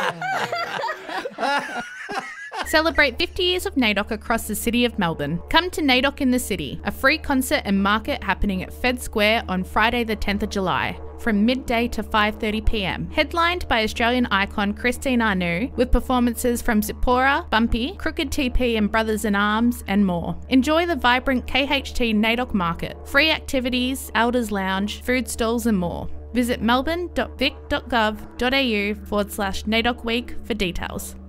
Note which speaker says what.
Speaker 1: Celebrate 50 years of NAIDOC across the city of Melbourne. Come to NAIDOC in the City, a free concert and market happening at Fed Square on Friday the 10th of July, from midday to 5:30pm. Headlined by Australian icon Christine Anu, with performances from Zipporah, Bumpy, Crooked TP and Brothers in Arms, and more. Enjoy the vibrant KHT NAIDOC market, free activities, elders lounge, food stalls and more. Visit melbourne.vic.gov.au/NAIDOC week for details.